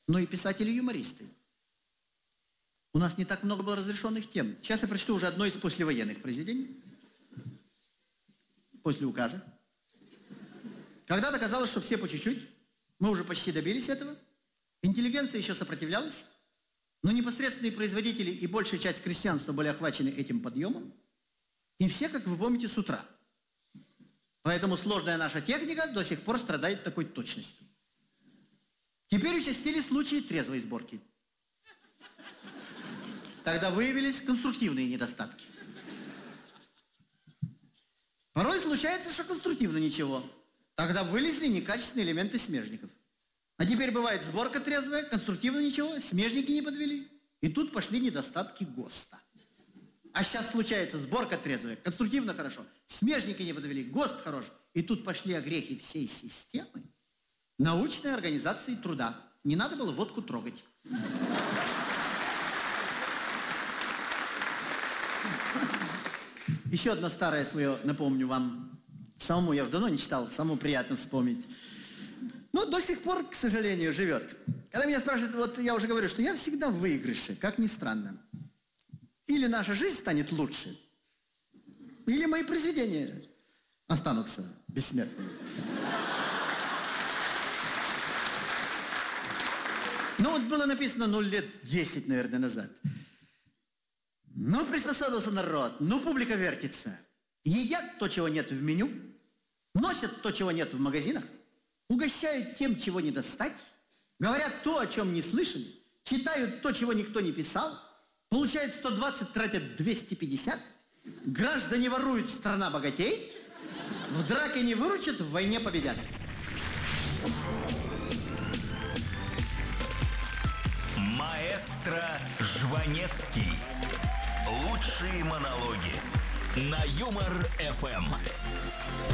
но и писатели и юмористы. У нас не так много было разрешенных тем. Сейчас я прочту уже одно из послевоенных произведений. После указа. Когда-то казалось, что все по чуть-чуть. Мы уже почти добились этого. Интеллигенция еще сопротивлялась. Но непосредственные производители и большая часть крестьянства были охвачены этим подъемом. И все, как вы помните, с утра. Поэтому сложная наша техника до сих пор страдает такой точностью. Теперь участились случаи трезвой сборки. Тогда выявились конструктивные недостатки. Порой случается, что конструктивно ничего. Тогда вылезли некачественные элементы смежников. А теперь бывает сборка трезвая, конструктивно ничего, смежники не подвели. И тут пошли недостатки ГОСТа. А сейчас случается сборка трезвая, конструктивно хорошо, смежники не подвели, ГОСТ хорош. И тут пошли огрехи всей системы научной организации труда. Не надо было водку трогать. Еще одно старое свое напомню вам. Самому я уже давно не читал, самому приятно вспомнить. Но до сих пор, к сожалению, живет. Когда меня спрашивают, вот я уже говорю, что я всегда в выигрыше, как ни странно. Или наша жизнь станет лучше, или мои произведения останутся бессмертными. Ну, вот было написано, лет 10, наверное, назад. Ну, приспособился народ, ну, публика вертится. Едят то, чего нет в меню, носят то, чего нет в магазинах, угощают тем, чего не достать, говорят то, о чем не слышали, читают то, чего никто не писал, получают 120, тратят 250, граждане воруют, страна богатеет, в драке не выручат, в войне победят. Маэстро Жванецкий. Лучшие монологи на Юмор ФМ.